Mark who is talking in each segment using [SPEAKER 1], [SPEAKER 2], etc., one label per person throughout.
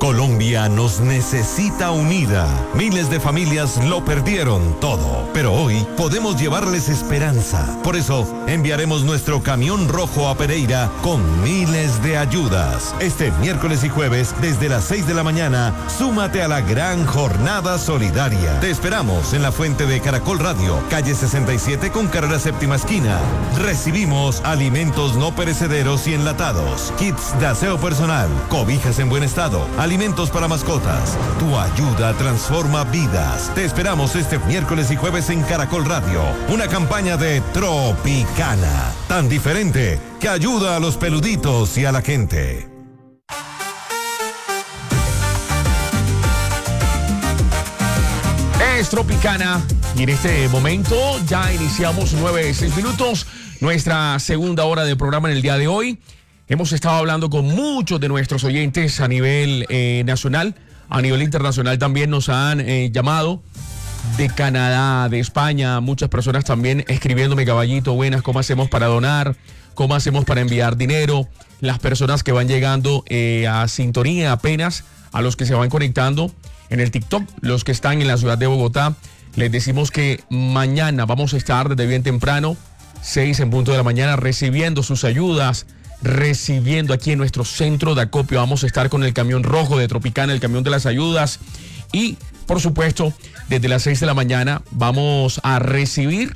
[SPEAKER 1] Colombia nos necesita unida. Miles de familias lo perdieron todo, pero hoy podemos llevarles esperanza. Por eso enviaremos nuestro camión rojo a Pereira con miles de ayudas. Este miércoles y jueves desde las 6 de la mañana, súmate a la gran jornada solidaria. Te esperamos en la fuente de Caracol Radio, calle 67 con carrera séptima esquina. Recibimos alimentos no perecederos y enlatados, kits de aseo personal, cobijas en buen estado, alimentos para mascotas. Tu ayuda transforma vidas. Te esperamos este miércoles y jueves en Caracol Radio. Una campaña de Tropicana, tan diferente que ayuda a los peluditos y a la gente.
[SPEAKER 2] Es Tropicana y en este momento ya iniciamos 9:06, nuestra segunda hora de programa en el día de hoy. Hemos estado hablando con muchos de nuestros oyentes a nivel nacional, a nivel internacional también nos han llamado de Canadá, de España, muchas personas también escribiéndome: Caballito, buenas, ¿cómo hacemos para donar? ¿Cómo hacemos para enviar dinero? Las personas que van llegando a sintonía apenas, a los que se van conectando en el TikTok, los que están en la ciudad de Bogotá, les decimos que mañana vamos a estar desde bien temprano, 6 en punto de la mañana, recibiendo sus ayudas, recibiendo aquí en nuestro centro de acopio. Vamos a estar con el camión rojo de Tropicana, el camión de las ayudas, y por supuesto desde las 6 de la mañana vamos a recibir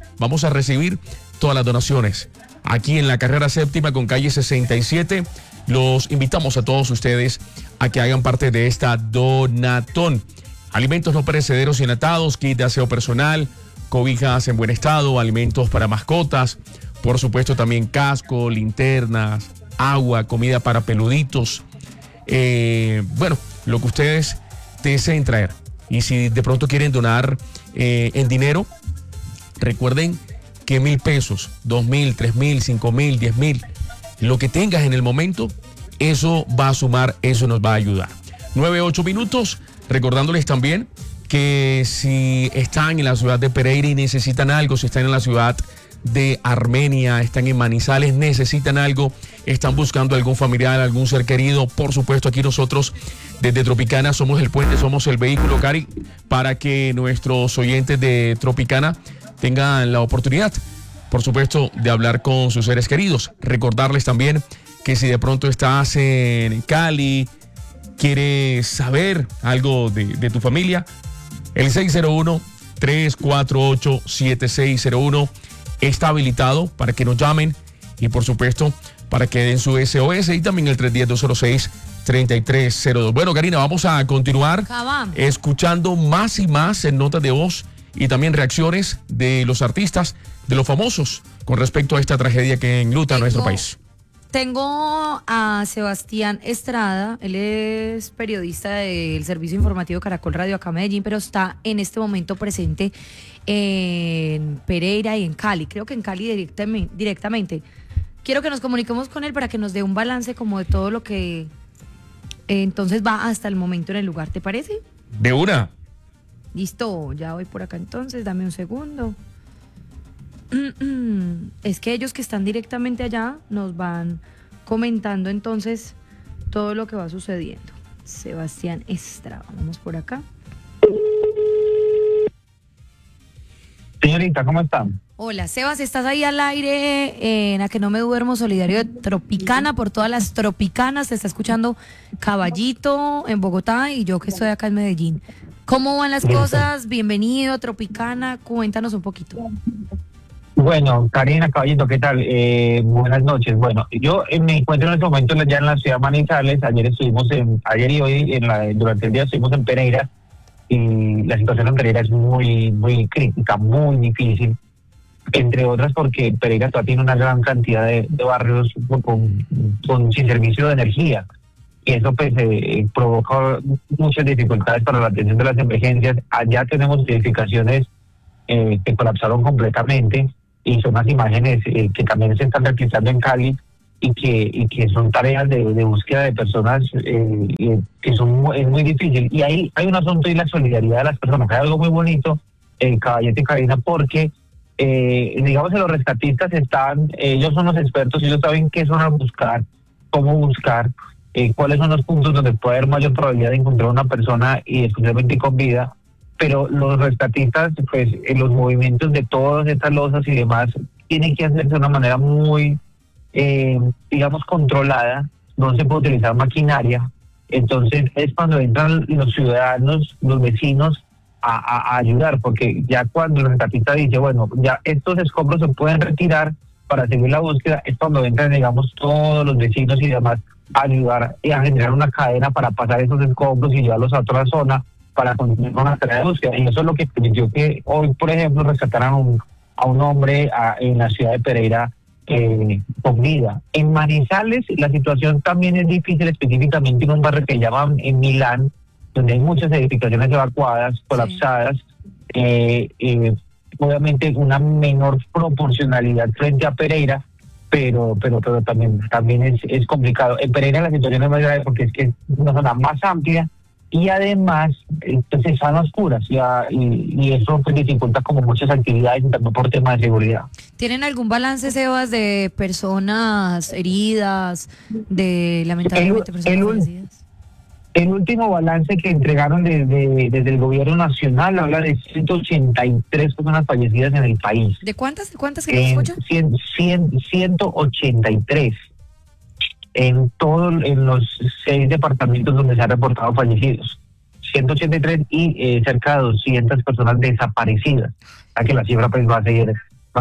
[SPEAKER 2] todas las donaciones aquí en la carrera séptima con calle 67. Los invitamos a todos ustedes a que hagan parte de esta donatón. Alimentos no perecederos y enlatados, kit de aseo personal, cobijas en buen estado, alimentos para mascotas, por supuesto también casco, linternas, agua, comida para peluditos. Bueno, lo que ustedes deseen traer. Y si de pronto quieren donar en dinero, recuerden que 1,000 pesos, 2,000, 3,000, 5,000, 10,000, lo que tengas en el momento, eso va a sumar, eso nos va a ayudar. 9:08, recordándoles también que si están en la ciudad de Pereira y necesitan algo, si están en la ciudad de Armenia, están en Manizales, necesitan algo, están buscando algún familiar, algún ser querido, por supuesto aquí nosotros desde Tropicana somos el puente, somos el vehículo, Cari, para que nuestros oyentes de Tropicana tengan la oportunidad, por supuesto, de hablar con sus seres queridos. Recordarles también que si de pronto estás en Cali, quieres saber algo de tu familia, el 601-348-7601 está habilitado para que nos llamen y por supuesto para que den su SOS, y también el 310-206-3302. Bueno, Karina, vamos a continuar escuchando más y más en notas de voz y también reacciones de los artistas, de los famosos, con respecto a esta tragedia que enluta a nuestro país.
[SPEAKER 3] Tengo a Sebastián Estrada, él es periodista del Servicio Informativo Caracol Radio acá en Medellín, pero está en este momento presente en Pereira y en Cali, creo que en Cali directamente. Quiero que nos comuniquemos con él para que nos dé un balance como de todo lo que entonces va hasta el momento en el lugar, ¿te parece?
[SPEAKER 2] De una.
[SPEAKER 3] Listo, ya voy por acá entonces, dame un segundo. Es que ellos que están directamente allá nos van comentando entonces todo lo que va sucediendo. Sebastián Estrada, vamos por acá.
[SPEAKER 4] Señorita, ¿cómo están?
[SPEAKER 3] Hola, Sebas, estás ahí al aire en A Que No Me Duermo, solidario de Tropicana, por todas las tropicanas. Te está escuchando Caballito en Bogotá y yo que estoy acá en Medellín. ¿Cómo van las cosas? Bienvenido, Tropicana, cuéntanos un poquito.
[SPEAKER 4] Bueno, Karina, Caballito, ¿qué tal? Buenas noches. Bueno, yo me encuentro en este momento ya en la ciudad de Manizales. Ayer y hoy durante el día estuvimos en Pereira y la situación en Pereira es muy, muy crítica, muy difícil. Entre otras porque Pereira todavía tiene una gran cantidad de barrios sin servicio de energía. Y eso pues provoca muchas dificultades para la atención de las emergencias. Allá tenemos edificaciones que colapsaron completamente y son las imágenes que también se están realizando en Cali y que son tareas de búsqueda de personas que son es muy difícil. Y ahí hay un asunto y la solidaridad de las personas. Hay algo muy bonito, Caballete y Karina, porque digamos que los rescatistas ellos son los expertos, ellos saben qué zona buscar, cómo buscar, cuáles son los puntos donde puede haber mayor probabilidad de encontrar una persona y especialmente con vida, pero los rescatistas, pues los movimientos de todas estas losas y demás tienen que hacerse de una manera muy, digamos, controlada. No se puede utilizar maquinaria. Entonces es cuando entran los ciudadanos, los vecinos, a ayudar, porque ya cuando el rescatista dice, bueno, ya estos escombros se pueden retirar para seguir la búsqueda, es cuando entran, digamos, todos los vecinos y demás a ayudar y a generar una cadena para pasar esos escombros y llevarlos a otra zona para continuar con la tarea de búsqueda. Y eso es lo que permitió que hoy, por ejemplo, rescataran a un hombre en la ciudad de Pereira con vida. En Manizales la situación también es difícil, específicamente en un barrio que llaman en Milán, donde hay muchas edificaciones evacuadas, colapsadas, obviamente una menor proporcionalidad frente a Pereira, pero también es complicado. En Pereira la situación es más grave porque es que es una zona más amplia y además pues están a oscuras y eso pues dificulta como muchas actividades también por temas de seguridad.
[SPEAKER 3] ¿Tienen algún balance, Sebas, de personas heridas, de lamentablemente personas fallecidas?
[SPEAKER 4] El último balance que entregaron desde el gobierno nacional habla de 183 personas fallecidas en el país.
[SPEAKER 3] ¿De cuántas que no escuchan?
[SPEAKER 4] 183 en los 6 departamentos donde se han reportado fallecidos. 183 y cerca de 200 personas desaparecidas. O sea que la cifra pues va a seguir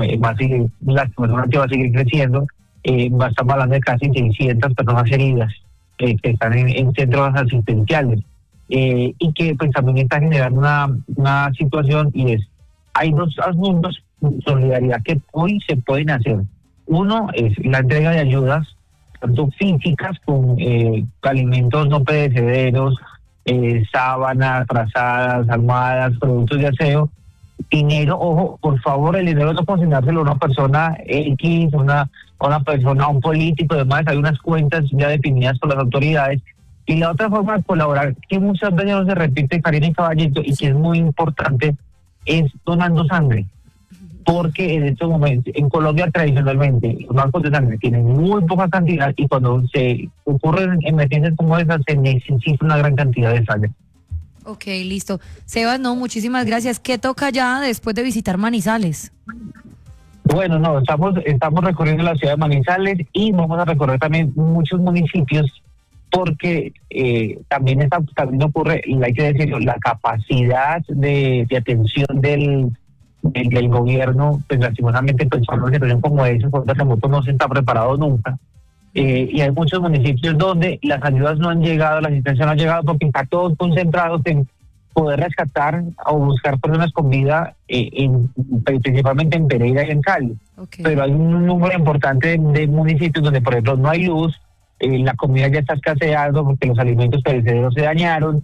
[SPEAKER 4] la personas que va a seguir creciendo. Estamos hablando de casi 600 personas heridas que están en centros asistenciales y que pues también está generando una situación y hay dos asuntos de solidaridad que hoy se pueden hacer. Uno es la entrega de ayudas, tanto físicas con alimentos no perecederos, sábanas, frazadas, almohadas, productos de aseo, dinero. Ojo, por favor, el dinero no consignárselo a una persona X, a una persona, a un político, además hay unas cuentas ya definidas por las autoridades. Y la otra forma de colaborar, que muchas veces no se repite, Karina y Caballito, y que es muy importante, es donando sangre. Porque en estos momentos, en Colombia tradicionalmente, los bancos de sangre tienen muy poca cantidad y cuando se ocurren emergencias como esas, se necesita una gran cantidad de sangre.
[SPEAKER 3] Ok, listo. Sebas, muchísimas gracias. ¿Qué toca ya después de visitar Manizales?
[SPEAKER 4] Bueno, estamos recorriendo la ciudad de Manizales y vamos a recorrer también muchos municipios porque también ocurre, hay que decirlo, la capacidad de atención del gobierno, pues lastimosamente pues para una situación como esa, por terremoto no se está preparado nunca. Y hay muchos municipios donde las ayudas no han llegado, la asistencia no ha llegado porque está todos concentrados en poder rescatar o buscar personas con vida, principalmente en Pereira y en Cali. Okay. Pero hay un número importante de municipios donde, por ejemplo, no hay luz, la comida ya está escaseando porque los alimentos perecederos se dañaron,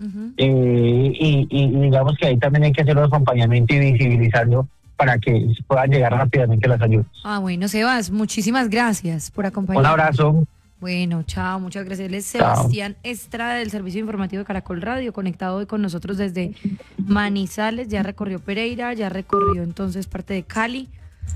[SPEAKER 4] y digamos que ahí también hay que hacer un acompañamiento y visibilizarlo para que puedan llegar rápidamente las ayudas.
[SPEAKER 3] Bueno, Sebas, muchísimas gracias por acompañarnos.
[SPEAKER 4] Un abrazo.
[SPEAKER 3] Bueno, chao, muchas gracias. Él es Sebastián Estrada del Servicio Informativo de Caracol Radio, conectado hoy con nosotros desde Manizales. Ya recorrió Pereira, ya recorrió entonces parte de Cali.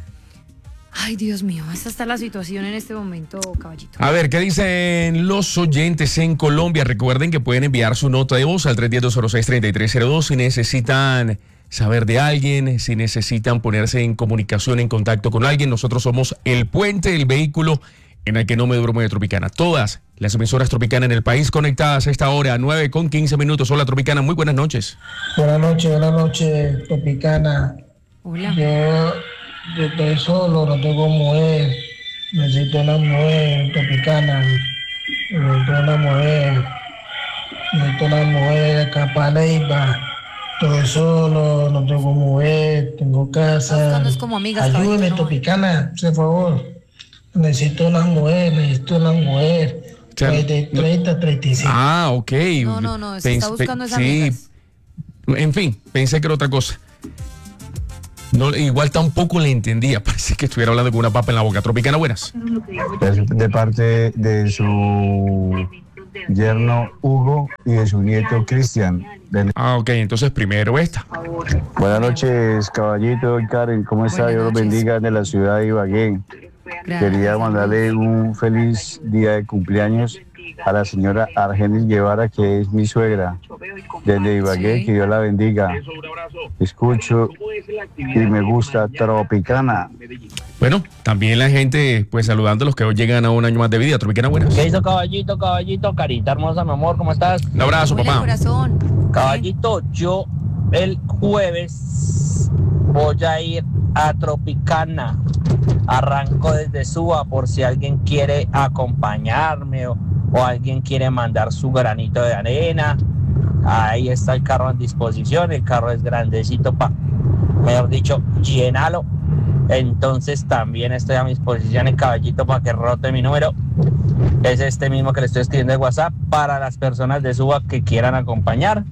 [SPEAKER 3] Ay, Dios mío, esta está la situación en este momento, Caballito.
[SPEAKER 2] A ver, ¿qué dicen los oyentes en Colombia? Recuerden que pueden enviar su nota de voz al 310-206-3302 si necesitan saber de alguien, si necesitan ponerse en comunicación, en contacto con alguien. Nosotros somos el puente, el vehículo en el que no me duermo de Tropicana. Todas las emisoras Tropicana en el país conectadas a esta hora, 9:15. Hola, Tropicana, muy buenas noches.
[SPEAKER 5] Buenas noches, Tropicana.
[SPEAKER 3] Hola.
[SPEAKER 5] Yo estoy solo, no tengo mujer. Necesito una mujer, Tropicana. Necesito una mujer de Capaleiva. Estoy solo, no tengo mujer, tengo casa.
[SPEAKER 3] Como amigas,
[SPEAKER 5] ayúdeme, Tropicana, por favor. Necesito una mujer. O sea, de 30, 35.
[SPEAKER 2] Ah, ok.
[SPEAKER 3] No, se está buscando esa amigas.
[SPEAKER 2] En fin, pensé que era otra cosa. No, igual tampoco le entendía. Parece que estuviera hablando con una papa en la boca. Tropicana, buenas.
[SPEAKER 6] De parte de su yerno Hugo y de su nieto Cristian.
[SPEAKER 2] Ok, entonces primero esta.
[SPEAKER 6] Buenas noches, Caballito y Karen. ¿Cómo está? Dios los bendiga de la ciudad de Ibagué. Gracias. Quería mandarle un feliz día de cumpleaños a la señora Argenis Guevara, que es mi suegra, desde Ibagué,
[SPEAKER 3] Sí.
[SPEAKER 6] que Dios la bendiga. Escucho y me gusta Tropicana.
[SPEAKER 2] Bueno, también la gente, pues saludando a los que hoy llegan a un año más de vida. Tropicana, buenas.
[SPEAKER 7] ¿Qué hizo caballito, caballito? Carita hermosa, mi amor, ¿cómo estás?
[SPEAKER 2] Un abrazo,
[SPEAKER 3] Hola,
[SPEAKER 2] papá.
[SPEAKER 3] corazón.
[SPEAKER 7] Caballito, yo el jueves voy a ir a Tropicana. Arranco desde Suba por si alguien quiere acompañarme o alguien quiere mandar su granito de arena. Ahí está el carro en disposición. El carro es grandecito mejor dicho, llénalo. Entonces también estoy a mi disposición en caballito para que rote mi número. Es este mismo que le estoy escribiendo de WhatsApp para las personas de Suba que quieran acompañar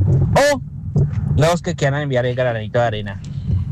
[SPEAKER 7] o los que quieran enviar el granito de arena.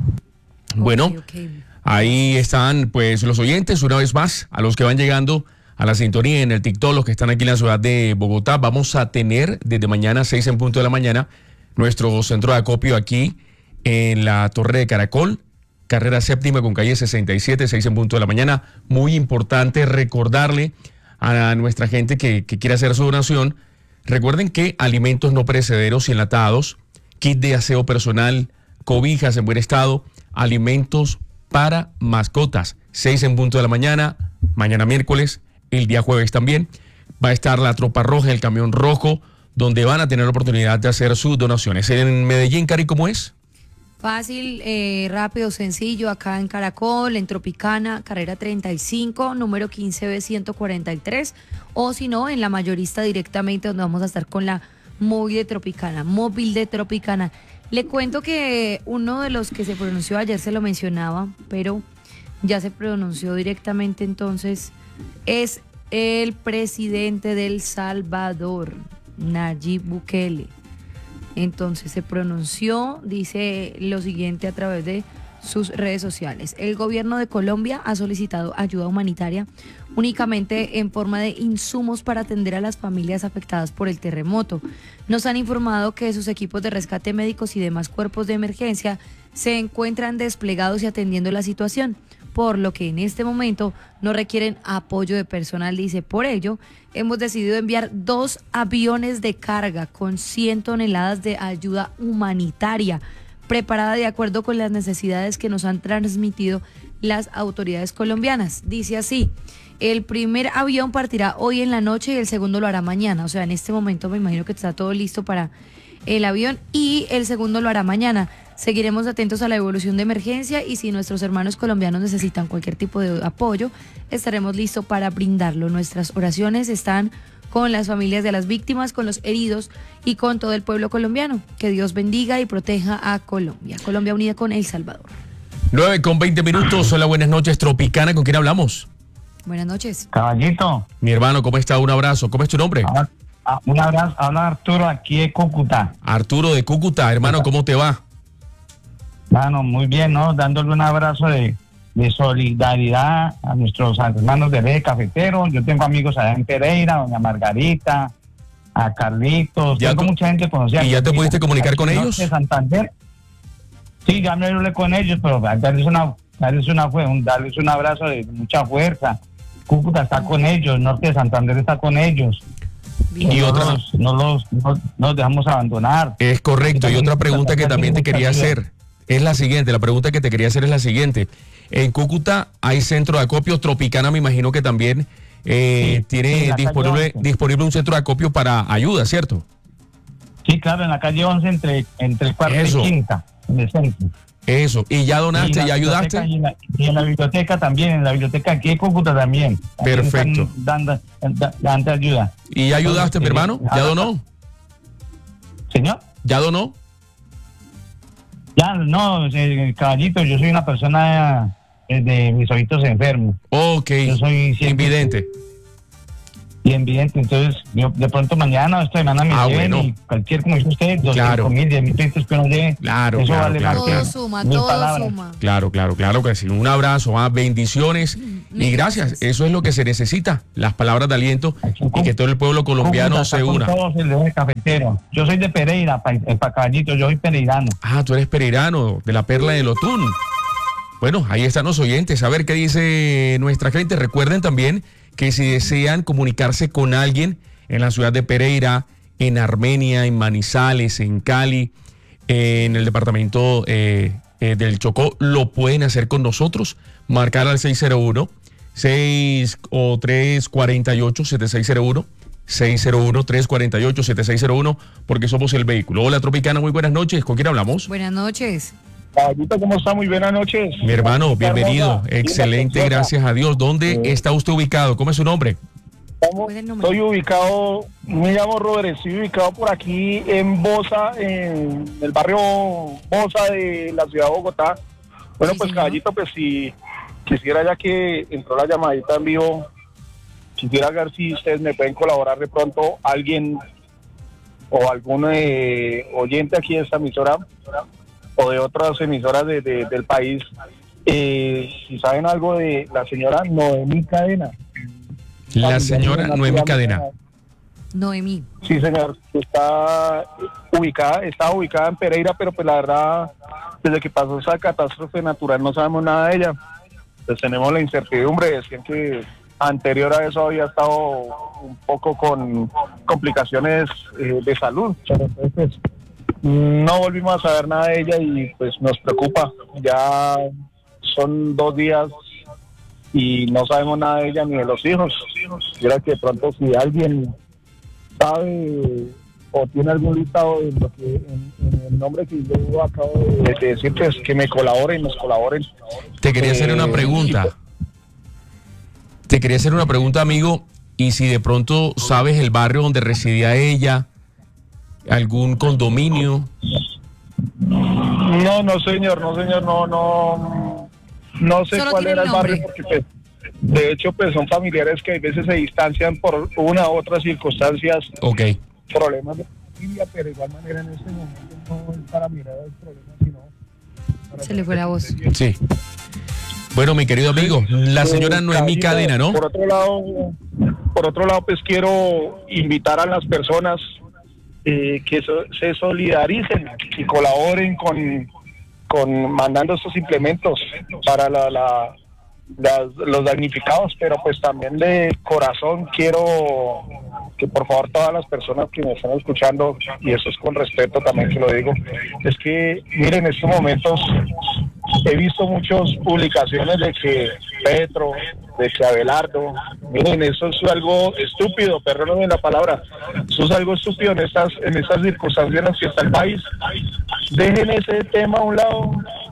[SPEAKER 2] Bueno,
[SPEAKER 3] Ok, ok.
[SPEAKER 2] ahí están pues los oyentes, una vez más, a los que van llegando a la sintonía en el TikTok, los que están aquí en la ciudad de Bogotá. Vamos a tener desde mañana 6 en punto de la mañana nuestro centro de acopio aquí en la Torre de Caracol, carrera séptima con calle 67, 6 en punto de la mañana. Muy importante recordarle a nuestra gente que quiere hacer su donación. Recuerden que alimentos no perecederos y enlatados, kit de aseo personal, cobijas en buen estado, alimentos para mascotas, 6 en punto de la mañana, mañana miércoles, el día jueves también. Va a estar la tropa roja, el camión rojo, donde van a tener la oportunidad de hacer sus donaciones. En Medellín, Cari, ¿cómo es?
[SPEAKER 3] Fácil, rápido, sencillo, acá en Caracol, en Tropicana, carrera 35, número 15B143, o si no, en la mayorista directamente, donde vamos a estar con la móvil de Tropicana. Le cuento que uno de los que se pronunció ayer se lo mencionaba, pero ya se pronunció directamente, entonces es el presidente de El Salvador, Nayib Bukele. Entonces se pronunció, dice lo siguiente a través de sus redes sociales. El gobierno de Colombia ha solicitado ayuda humanitaria únicamente en forma de insumos para atender a las familias afectadas por el terremoto. Nos han informado que sus equipos de rescate médicos y demás cuerpos de emergencia se encuentran desplegados y atendiendo la situación, por lo que en este momento no requieren apoyo de personal, dice. Por ello, hemos decidido enviar 2 aviones de carga con 100 toneladas de ayuda humanitaria, preparada de acuerdo con las necesidades que nos han transmitido las autoridades colombianas. Dice así: el primer avión partirá hoy en la noche y el segundo lo hará mañana. O sea, en este momento me imagino que está todo listo para el avión y el segundo lo hará mañana. Seguiremos atentos a la evolución de emergencia y si nuestros hermanos colombianos necesitan cualquier tipo de apoyo, estaremos listos para brindarlo. Nuestras oraciones están con las familias de las víctimas, con los heridos y con todo el pueblo colombiano. Que Dios bendiga y proteja a Colombia. Colombia unida con El Salvador.
[SPEAKER 2] 9:20. Hola, buenas noches, Tropicana. ¿Con quién hablamos?
[SPEAKER 3] Buenas noches.
[SPEAKER 4] Caballito,
[SPEAKER 2] Mi hermano, ¿cómo está? Un abrazo. ¿Cómo es tu nombre?
[SPEAKER 4] un abrazo, habla Arturo aquí de Cúcuta.
[SPEAKER 2] Arturo de Cúcuta. Hermano, ¿cómo te va?
[SPEAKER 4] Bueno, muy bien, ¿no? Dándole un abrazo de solidaridad a nuestros hermanos del eje cafetero. Yo tengo amigos allá en Pereira, doña Margarita, a Carlitos,
[SPEAKER 2] ¿Ya
[SPEAKER 4] tengo
[SPEAKER 2] tú-
[SPEAKER 4] mucha gente conocida.
[SPEAKER 2] y ya te pudiste comunicar con
[SPEAKER 4] Aquí en
[SPEAKER 2] ellos?
[SPEAKER 4] Norte de Santander. Sí, ya me hablé con ellos, pero darles un abrazo de mucha fuerza. Cúcuta está con ellos, Norte de Santander está con ellos.
[SPEAKER 3] Bien.
[SPEAKER 2] Y
[SPEAKER 4] no
[SPEAKER 2] otra-
[SPEAKER 4] no los dejamos abandonar.
[SPEAKER 2] Es correcto. Y otra pregunta que también te quería
[SPEAKER 4] Mucha ayuda.
[SPEAKER 2] hacer es la siguiente. La pregunta que te quería hacer es la siguiente. En Cúcuta hay centro de acopio. Tropicana me imagino que también
[SPEAKER 4] Sí,
[SPEAKER 2] tiene
[SPEAKER 4] en la calle 11.
[SPEAKER 2] disponible un centro de acopio para ayuda, ¿cierto?
[SPEAKER 4] Sí, claro, en la calle 11 entre cuarta
[SPEAKER 2] Eso.
[SPEAKER 4] y quinta, en el centro.
[SPEAKER 2] Eso. ¿Y ya donaste?
[SPEAKER 4] Y en la
[SPEAKER 2] ¿Ya ayudaste?
[SPEAKER 4] biblioteca y en la biblioteca también, en la biblioteca aquí de Cúcuta también. También
[SPEAKER 2] Perfecto.
[SPEAKER 4] están dando ayuda.
[SPEAKER 2] ¿Y ya ayudaste, mi hermano? ¿Ya
[SPEAKER 4] ah,
[SPEAKER 2] donó?
[SPEAKER 4] Señor,
[SPEAKER 2] ¿Ya donó?
[SPEAKER 4] ya no, caballito, yo soy una persona de mis ojitos enfermos.
[SPEAKER 2] Ok.
[SPEAKER 4] Yo soy siempre
[SPEAKER 2] Invidente.
[SPEAKER 4] bien vidente, entonces yo de pronto mañana o esta semana me lleven
[SPEAKER 2] bueno.
[SPEAKER 4] y cualquier, como dice usted, 200.000, 10.000 pesitos que uno lleve,
[SPEAKER 2] Claro,
[SPEAKER 4] eso
[SPEAKER 2] claro,
[SPEAKER 4] vale
[SPEAKER 2] claro,
[SPEAKER 4] más
[SPEAKER 3] Todo
[SPEAKER 4] que
[SPEAKER 3] suma,
[SPEAKER 4] 1000
[SPEAKER 3] todo
[SPEAKER 4] palabras.
[SPEAKER 3] suma.
[SPEAKER 2] Claro que sí. Un abrazo, bendiciones y gracias. Eso es lo que se necesita, las palabras de aliento y que todo el pueblo colombiano
[SPEAKER 4] Cúcuta
[SPEAKER 2] se
[SPEAKER 4] está con
[SPEAKER 2] una.
[SPEAKER 4] todos el eje cafetero. Yo soy de Pereira, pa caballito, yo soy pereirano.
[SPEAKER 2] Ah, tú eres pereirano, de la Perla de Lotún. Bueno, ahí están los oyentes. A ver qué dice nuestra gente. Recuerden también que si desean comunicarse con alguien en la ciudad de Pereira, en Armenia, en Manizales, en Cali, en el departamento del Chocó, lo pueden hacer con nosotros. Marcar al 601 348 7601 601-348-7601, porque somos el vehículo. Hola, Tropicana, muy buenas noches. ¿Con quién hablamos?
[SPEAKER 3] Buenas noches.
[SPEAKER 8] Caballito, ¿cómo está? Muy buenas noches.
[SPEAKER 2] Mi hermano, bienvenido. Excelente, gracias a Dios. ¿Dónde está usted ubicado? ¿Cómo es su nombre?
[SPEAKER 8] Estoy ubicado, me llamo Robert, estoy ubicado por aquí en Bosa, en el barrio Bosa de la ciudad de Bogotá. Bueno,
[SPEAKER 3] Sí,
[SPEAKER 8] pues
[SPEAKER 3] señor.
[SPEAKER 8] caballito, pues si quisiera, ya que entró la llamadita en vivo, quisiera ver si ustedes me pueden colaborar de pronto, alguien o algún oyente aquí de esta emisora o de otras emisoras del país, si saben algo de la señora Noemí Cadena.
[SPEAKER 2] La señora Noemí Cadena.
[SPEAKER 3] Noemí.
[SPEAKER 8] Sí, señor, está ubicada en Pereira, pero pues la verdad, desde que pasó esa catástrofe natural no sabemos nada de ella. Pues tenemos la incertidumbre, decían que anterior a eso había estado un poco con complicaciones de salud, pero entonces pues, no volvimos a saber nada de ella y pues nos preocupa. Ya son 2 días y no sabemos nada de ella ni de los hijos. Quisiera que de pronto si alguien sabe o tiene algún listado en lo que en el nombre que yo acabo de decir, pues que me colaboren, nos colaboren.
[SPEAKER 2] Te quería hacer una pregunta. Te quería hacer una pregunta, amigo. Y si de pronto sabes el barrio donde residía ella, algún condominio.
[SPEAKER 8] No, señor, no sé
[SPEAKER 3] Solo
[SPEAKER 8] cuál
[SPEAKER 3] tiene
[SPEAKER 8] era
[SPEAKER 3] el
[SPEAKER 8] el barrio,
[SPEAKER 3] nombre.
[SPEAKER 8] porque pues, de hecho pues son familiares que a veces se distancian por una u otra circunstancias,
[SPEAKER 2] Ok.
[SPEAKER 8] problemas de familia, pero de igual manera en este momento no es para mirar el problema, sino para
[SPEAKER 3] Se le fue la voz.
[SPEAKER 2] Sí. Bueno, mi querido amigo, la señora Noemí
[SPEAKER 8] Caballito,
[SPEAKER 2] Cadena, ¿no?
[SPEAKER 8] Por otro lado, pues quiero invitar a las personas que se solidaricen y colaboren con mandando estos implementos para los damnificados, pero pues también de corazón quiero que por favor todas las personas que me están escuchando, y eso es con respeto también que lo digo, es que miren, en estos momentos he visto muchas publicaciones de que Petro, de que Abelardo, miren, eso es algo estúpido, perdónenme la palabra, eso es algo estúpido en estas circunstancias en las que está el país. Dejen ese tema a un lado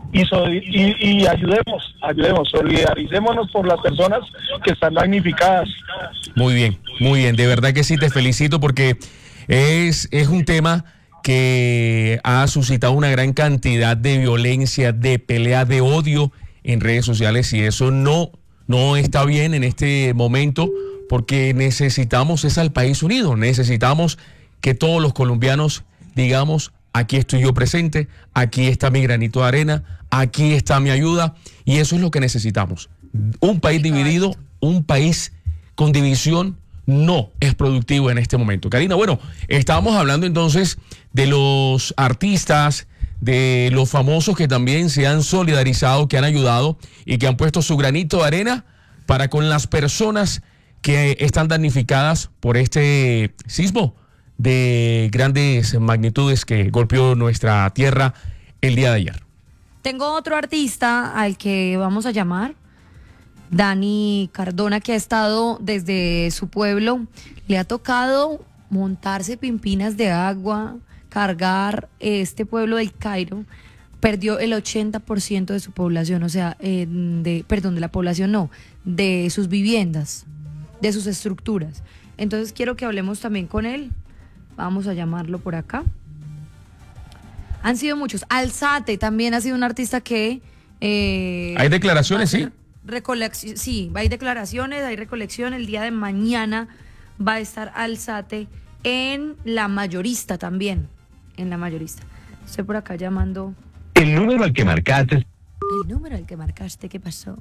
[SPEAKER 8] y ayudemos, solidaricémonos por las personas que están damnificadas.
[SPEAKER 2] Muy bien, de verdad que sí, te felicito porque es un tema que ha suscitado una gran cantidad de violencia, de pelea, de odio en redes sociales, y eso no está bien en este momento, porque necesitamos es al país unido, necesitamos que todos los colombianos digamos: aquí estoy yo presente, aquí está mi granito de arena, aquí está mi ayuda, y eso es lo que necesitamos. Un país dividido, un país con división no es productivo en este momento. Karina, bueno, estábamos hablando entonces de los artistas, de los famosos que también se han solidarizado, que han ayudado y que han puesto su granito de arena para con las personas que están damnificadas por este sismo de grandes magnitudes que golpeó nuestra tierra el día de ayer.
[SPEAKER 3] Tengo otro artista al que vamos a llamar, Dani Cardona, que ha estado desde su pueblo. Le ha tocado montarse pimpinas de agua, cargar este pueblo del Cairo. Perdió el 80% de su población, o sea, de la población no, de sus viviendas, de sus estructuras. Entonces quiero que hablemos también con él. Vamos a llamarlo por acá. Han sido muchos. Alzate también ha sido un artista que...
[SPEAKER 2] Hay declaraciones, sí.
[SPEAKER 3] Sí, hay declaraciones, hay recolección. El día de mañana va a estar Alzate en La Mayorista también. En La Mayorista. Estoy por acá llamando.
[SPEAKER 1] El número al que marcaste.
[SPEAKER 3] El número al que marcaste, ¿qué pasó?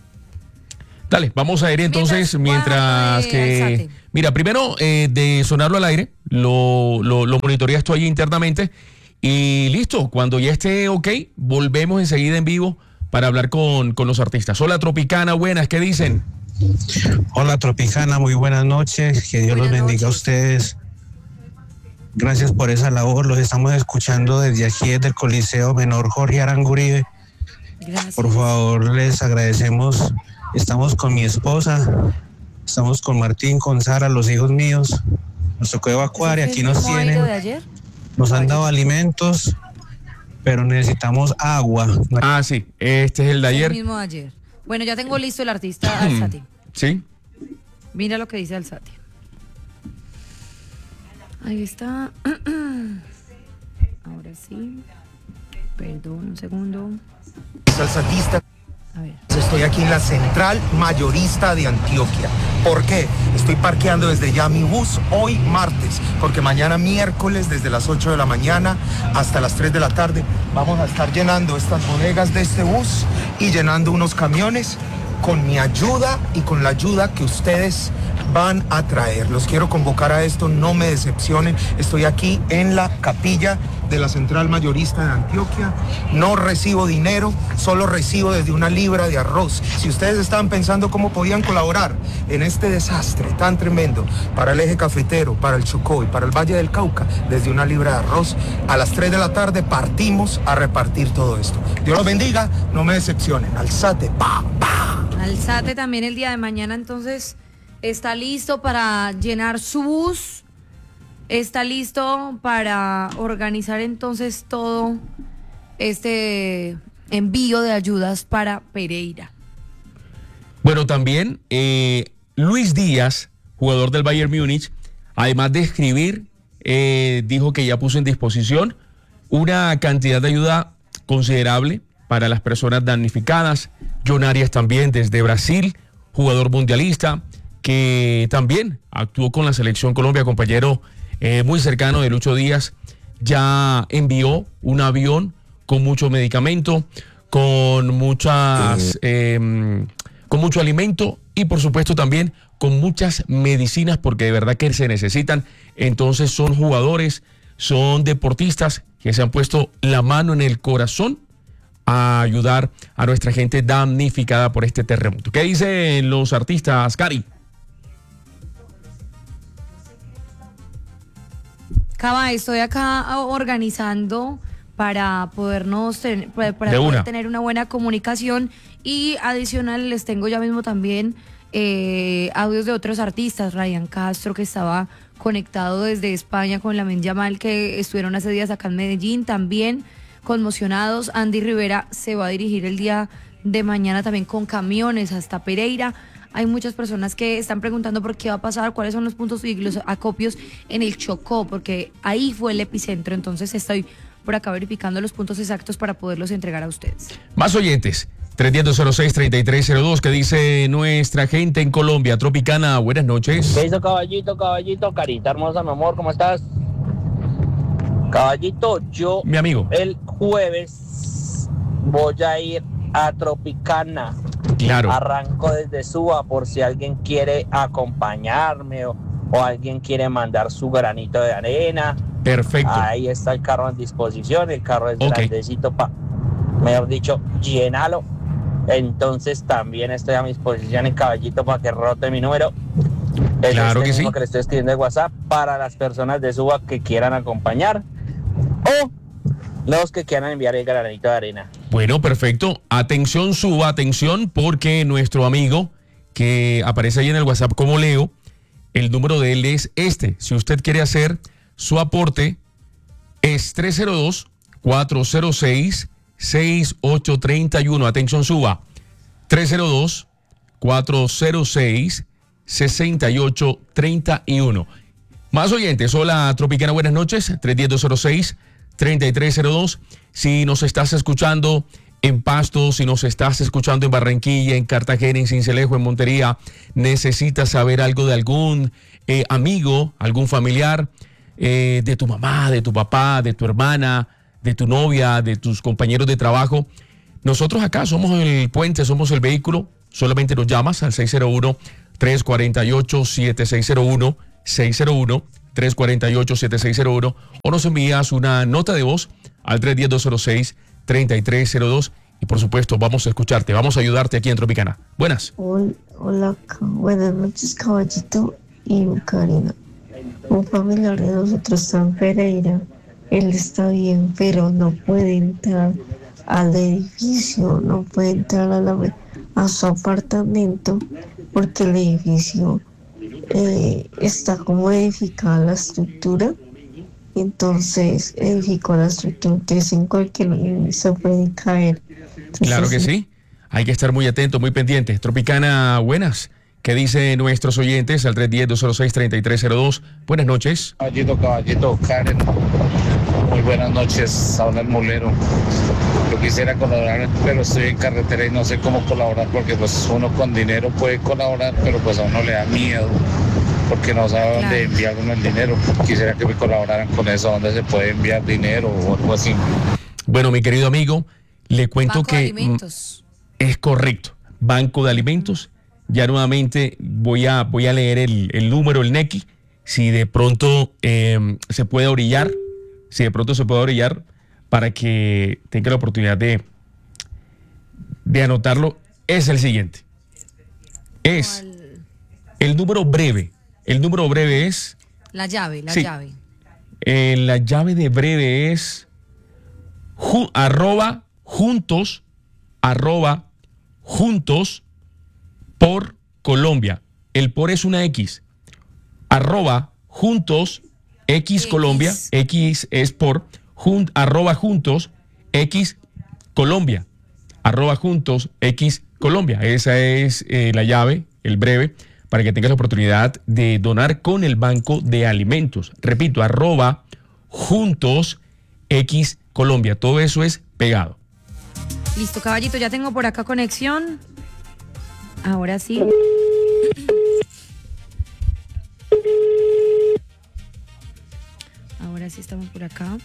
[SPEAKER 2] Dale, vamos a ir entonces mientras que...
[SPEAKER 3] Alzate.
[SPEAKER 2] Mira, primero de sonarlo al aire, lo monitoreas tú allí internamente y listo, cuando ya esté ok, volvemos enseguida en vivo para hablar con los artistas. Hola Tropicana, buenas, ¿qué dicen?
[SPEAKER 9] Hola Tropicana, muy buenas noches, que Dios los bendiga a ustedes. Gracias por esa labor, los estamos escuchando desde aquí, desde el Coliseo Menor Jorge Aranguribe.
[SPEAKER 3] Gracias.
[SPEAKER 9] Por favor, les agradecemos. Estamos con mi esposa, estamos con Martín, con Sara, los hijos míos. Nos tocó evacuar y aquí nos
[SPEAKER 3] ¿Cómo ha
[SPEAKER 9] tienen.
[SPEAKER 3] ido de ayer?
[SPEAKER 9] Nos han dado alimentos, pero necesitamos agua.
[SPEAKER 2] Ah, sí, este es el de ayer.
[SPEAKER 3] El mismo de ayer. Bueno, ya tengo listo el artista Alzate.
[SPEAKER 2] ¿Sí?
[SPEAKER 3] Mira lo que dice Alzate. Ahí está. Ahora sí. Perdón, un segundo.
[SPEAKER 10] Alzatista.
[SPEAKER 3] A ver.
[SPEAKER 10] Estoy aquí en la central mayorista de Antioquia. ¿Por qué? Estoy parqueando desde ya mi bus hoy martes, porque mañana miércoles desde las 8 de la mañana hasta las 3 de la tarde vamos a estar llenando estas bodegas de este bus y llenando unos camiones con mi ayuda y con la ayuda que ustedes van a traer. Los quiero convocar a esto, no me decepcionen. Estoy aquí en la capilla de la Central Mayorista de Antioquia. No recibo dinero, solo recibo desde 1 libra de arroz. Si ustedes estaban pensando cómo podían colaborar en este desastre tan tremendo para el eje cafetero, para el Chocó y para el Valle del Cauca, desde 1 libra de arroz, a las 3 de la tarde partimos a repartir todo esto. Dios los bendiga, no me decepcionen. Alzate, pa, pa.
[SPEAKER 3] Alzate también el día de mañana, entonces, está listo para llenar su bus. Está listo para organizar entonces todo este envío de ayudas para Pereira.
[SPEAKER 2] Bueno, también Luis Díaz, jugador del Bayern Múnich, además de escribir, dijo que ya puso en disposición una cantidad de ayuda considerable para las personas damnificadas. John Arias también desde Brasil, jugador mundialista, que también actuó con la Selección Colombia, compañero muy cercano de Lucho Díaz, ya envió un avión con mucho medicamento, con muchas, con mucho alimento y por supuesto también con muchas medicinas, porque de verdad que se necesitan. Entonces son jugadores, son deportistas que se han puesto la mano en el corazón a ayudar a nuestra gente damnificada por este terremoto. ¿Qué dicen los artistas, Cari?
[SPEAKER 3] Cava, estoy acá organizando para podernos para poder tener una buena comunicación, y adicional les tengo ya mismo también audios de otros artistas. Ryan Castro, que estaba conectado desde España con Lamine Yamal, que estuvieron hace días acá en Medellín, también conmocionados. Andy Rivera se va a dirigir el día de mañana también con camiones hasta Pereira. Hay muchas personas que están preguntando por qué va a pasar, cuáles son los puntos y los acopios en el Chocó, porque ahí fue el epicentro. Entonces estoy por acá verificando los puntos exactos para poderlos entregar a ustedes.
[SPEAKER 2] Más oyentes, 310-06-3302, que dice nuestra gente en Colombia. Tropicana, buenas noches.
[SPEAKER 7] ¿Qué hizo caballito, carita hermosa, mi amor? ¿Cómo estás? Caballito, yo
[SPEAKER 2] mi amigo,
[SPEAKER 7] el jueves voy a ir a Tropicana.
[SPEAKER 2] Claro.
[SPEAKER 7] Arranco desde Suba por si alguien quiere acompañarme o alguien quiere mandar su granito de arena.
[SPEAKER 2] Perfecto.
[SPEAKER 7] Ahí está el carro en disposición, el carro es grandecito mejor dicho, llénalo. Entonces también estoy a mi disposición en caballito para que rote mi número.
[SPEAKER 2] Claro que sí.
[SPEAKER 7] Que le estoy escribiendo de WhatsApp para las personas de Suba que quieran acompañar o los que quieran enviar el granito de arena.
[SPEAKER 2] Bueno, perfecto. Atención, Suba, atención, porque nuestro amigo que aparece ahí en el WhatsApp como Leo, el número de él es este. Si usted quiere hacer su aporte, es 302-406-6831. Atención, Suba. 302-406-6831. Más oyentes. Hola, Tropicana, buenas noches. 310-206-3302. Si nos estás escuchando en Pasto, si nos estás escuchando en Barranquilla, en Cartagena, en Sincelejo, en Montería, necesitas saber algo de algún amigo, algún familiar, de tu mamá, de tu papá, de tu hermana, de tu novia, de tus compañeros de trabajo. Nosotros acá somos el puente, somos el vehículo. Solamente nos llamas al 601-348-7601, 601-348-7601, o nos envías una nota de voz al 310-206-3302 y por supuesto vamos a escucharte, vamos a ayudarte aquí en Tropicana. Buenas.
[SPEAKER 11] Hola, buenas noches, Caballito y Karina. Un familiar de nosotros está en Pereira. Él está bien, pero no puede entrar al edificio, no puede entrar a su apartamento porque el edificio está como edificada la estructura. Entonces edificó la estructura, entonces en cualquier momento se puede caer. Entonces,
[SPEAKER 2] Claro que sí. Hay que estar muy atentos, muy pendientes. Tropicana, buenas. ¿Qué dicen nuestros oyentes al 310-206-3302? Buenas noches.
[SPEAKER 12] Caballito, Karen. Muy buenas noches, habla el mulero. Yo quisiera colaborar, pero estoy en carretera y no sé cómo colaborar porque pues uno con dinero puede colaborar, pero pues a uno le da miedo porque no sabe dónde enviar uno el dinero. Quisiera que me colaboraran con eso, dónde se puede enviar dinero o algo así.
[SPEAKER 2] Bueno, mi querido amigo, le cuento
[SPEAKER 3] Banco de
[SPEAKER 2] que
[SPEAKER 3] Alimentos.
[SPEAKER 2] es correcto. Banco de Alimentos. Ya nuevamente voy a leer el número, el NECI, si de pronto se puede orillar, para que tenga la oportunidad de anotarlo. Es el siguiente. Es el número breve. El número breve es...
[SPEAKER 3] La llave.
[SPEAKER 2] La llave de breve es juntos por Colombia. El por es una X. @juntos X Colombia. X es por @juntos X Colombia. @juntos X Colombia. Esa es la llave, el breve, para que tengas la oportunidad de donar con el Banco de Alimentos. Repito, @juntos X Colombia. Todo eso es pegado.
[SPEAKER 3] Listo, Caballito, ya tengo por acá conexión. Ahora sí. Ahora sí estamos por acá.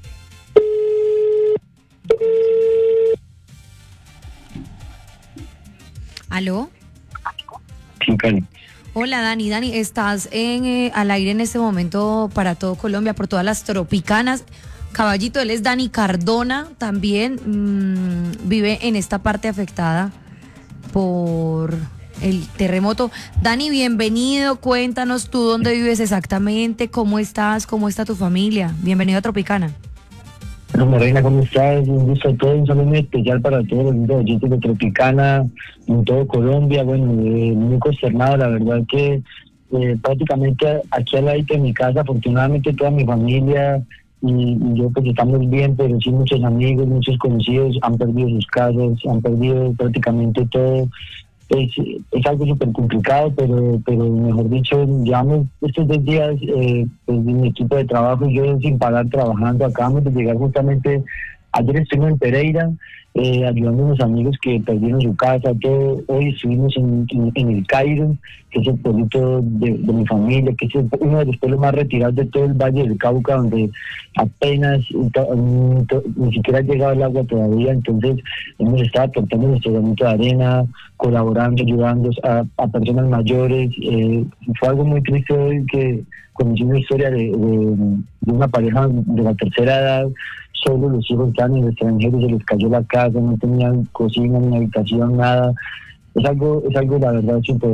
[SPEAKER 3] ¿Aló?
[SPEAKER 4] Sí, Karen.
[SPEAKER 3] Hola, Dani. Dani, estás al aire en este momento para todo Colombia, por todas las Tropicanas. Caballito, él es Dani Cardona, también vive en esta parte afectada por el terremoto. Dani, bienvenido, cuéntanos tú dónde vives exactamente, cómo estás, cómo está tu familia. Bienvenido a Tropicana.
[SPEAKER 4] Bueno, Reina, ¿cómo estás? Un gusto a todos, un saludo muy especial para todos los oyentes de Tropicana en todo Colombia. Bueno, muy consternado, la verdad que prácticamente aquí al ladito de mi casa, afortunadamente toda mi familia y yo pues estamos bien, pero sí muchos amigos, muchos conocidos han perdido sus casas, han perdido prácticamente todo. Es algo súper complicado, pero mejor dicho, llevamos estos 2 días, pues mi equipo de trabajo y yo sin parar trabajando. Acabamos de llegar justamente, ayer estuvimos en Pereira, ayudando a unos amigos que perdieron su casa, todo. Hoy estuvimos en el Cairo, que es el pueblito de mi familia, que es uno de los pueblos más retirados de todo el Valle del Cauca, donde apenas ni siquiera ha llegado el agua todavía. Entonces hemos estado aportando nuestro granito de arena, colaborando, ayudando a personas mayores. Fue algo muy triste hoy que conocí una historia de una pareja de la tercera edad. Solo los hijos estaban en el extranjero, se les cayó la casa, no tenían cocina, ni habitación, nada. Es algo la verdad, súper.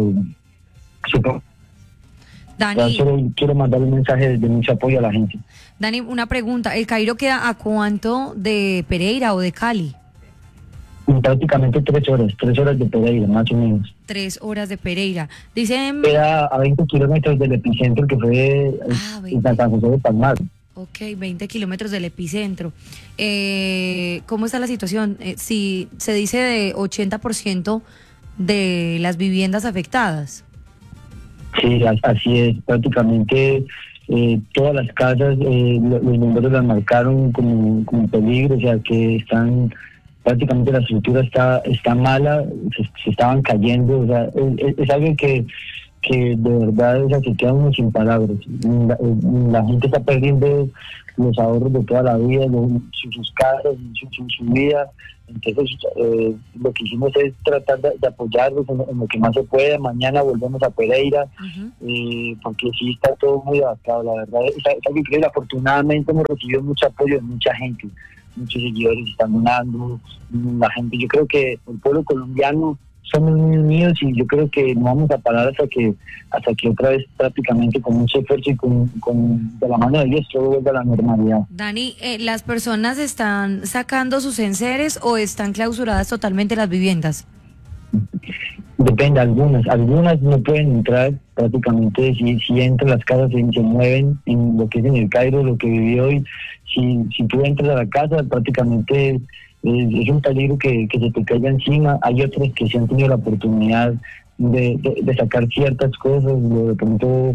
[SPEAKER 3] Dani,
[SPEAKER 4] quiero mandar un mensaje de mucho apoyo a la gente.
[SPEAKER 3] Dani, una pregunta. ¿El Cairo queda a cuánto de Pereira o de Cali?
[SPEAKER 4] Prácticamente 3 horas de Pereira, más o menos.
[SPEAKER 3] 3 horas de Pereira. Dicen...
[SPEAKER 4] Queda a 20 kilómetros del epicentro, que fue en San José de Palmar.
[SPEAKER 3] Ok, 20 kilómetros del epicentro. ¿Cómo está la situación? Si se dice de 80% de las viviendas afectadas.
[SPEAKER 4] Sí, así es. Prácticamente todas las casas, los bomberos las marcaron como peligro, o sea que están... Prácticamente la estructura está mala, se estaban cayendo, o sea, es algo que de verdad, o sea, que queda uno sin palabras. La gente está perdiendo los ahorros de toda la vida, sus casas, su vida. Entonces, lo que hicimos es tratar de apoyarlos en lo que más se puede. Mañana volvemos a Pereira, porque sí está todo muy adaptado, la verdad. Es algo increíble. Afortunadamente hemos recibido mucho apoyo de mucha gente. Muchos seguidores están donando, la gente. Yo creo que el pueblo colombiano somos muy unidos y yo creo que no vamos a parar hasta que otra vez prácticamente con mucho esfuerzo y con de la mano de Dios todo vuelva a la normalidad.
[SPEAKER 3] Dani, ¿las personas están sacando sus enseres o están clausuradas totalmente las viviendas?
[SPEAKER 4] Depende, algunas no pueden entrar prácticamente, si entran las casas se mueven en lo que es en el Cairo, lo que viví hoy, si tú entras a la casa prácticamente es un peligro que se te caiga encima. Hay otros que se han tenido la oportunidad de sacar ciertas cosas, de pronto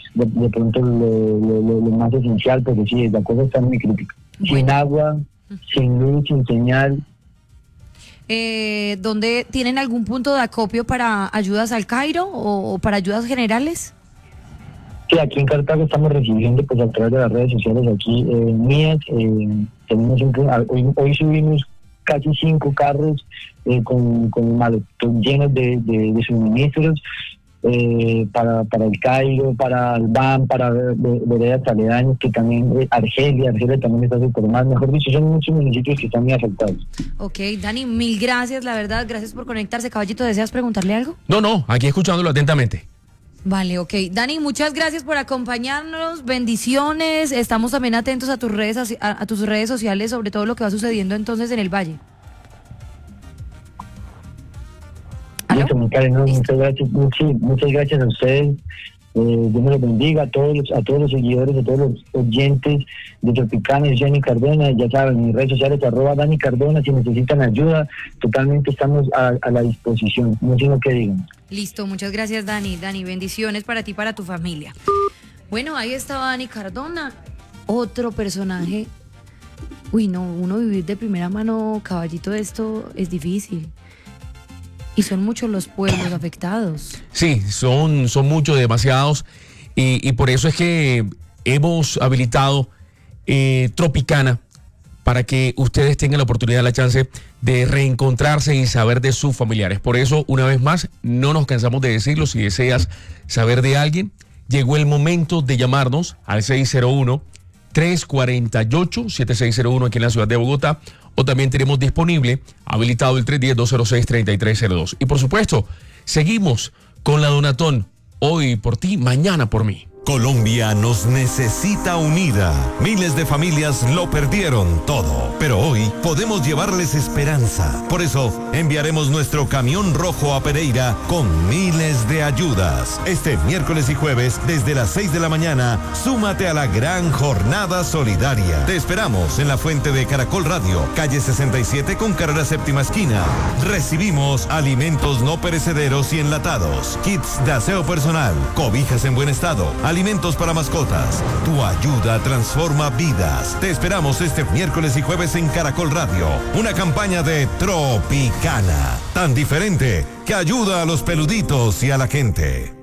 [SPEAKER 4] lo más esencial, pero sí, la cosa está muy crítica. Sin agua, sin luz, sin señal.
[SPEAKER 3] ¿Dónde tienen algún punto de acopio para ayudas al Cairo o para ayudas generales?
[SPEAKER 4] Sí, aquí en Cartago estamos recibiendo pues a través de las redes sociales aquí mías, tenemos hoy subimos casi 5 carros con maletón llenos de suministros para el Cairo, para Albán, para veredas aledañas, que también Argelia también está súper mal, mejor dicho, son muchos municipios que están muy afectados.
[SPEAKER 3] Ok, Dani, mil gracias, la verdad, gracias por conectarse. Caballito, ¿deseas preguntarle algo?
[SPEAKER 2] No, aquí escuchándolo atentamente.
[SPEAKER 3] Vale, ok. Dani, muchas gracias por acompañarnos, bendiciones, estamos también atentos a tus redes sociales sobre todo lo que va sucediendo entonces en el Valle.
[SPEAKER 4] Muchas gracias, muchas gracias a ustedes. Dios me los bendiga a todos los seguidores, a todos los oyentes de Tropicana y Dani Cardona. Ya saben, mis redes sociales @Dani Cardona. Si necesitan ayuda, totalmente estamos a la disposición. No sé lo que digan.
[SPEAKER 3] Listo, muchas gracias, Dani. Dani, bendiciones para ti y para tu familia. Bueno, ahí estaba Dani Cardona, otro personaje. Uy, no, uno vivir de primera mano, caballito, esto es difícil. Y son muchos los pueblos afectados.
[SPEAKER 2] Sí, son muchos, demasiados. Y por eso es que hemos habilitado Tropicana para que ustedes tengan la oportunidad, la chance de reencontrarse y saber de sus familiares. Por eso, una vez más, no nos cansamos de decirlo. Si deseas saber de alguien, llegó el momento de llamarnos al 601-348-7601 aquí en la ciudad de Bogotá. O también tenemos disponible, habilitado el 310-206-3302. Y por supuesto, seguimos con la Donatón. Hoy por ti, mañana por mí.
[SPEAKER 1] Colombia nos necesita unida. Miles de familias lo perdieron todo, pero hoy podemos llevarles esperanza. Por eso enviaremos nuestro camión rojo a Pereira con miles de ayudas. Este miércoles y jueves desde las 6 de la mañana, súmate a la gran jornada solidaria. Te esperamos en la fuente de Caracol Radio, calle 67 con carrera séptima esquina. Recibimos alimentos no perecederos y enlatados, kits de aseo personal, cobijas en buen estado, alimentos para mascotas. Tu ayuda transforma vidas. Te esperamos este miércoles y jueves en Caracol Radio. Una campaña de Tropicana, tan diferente que ayuda a los peluditos y a la gente.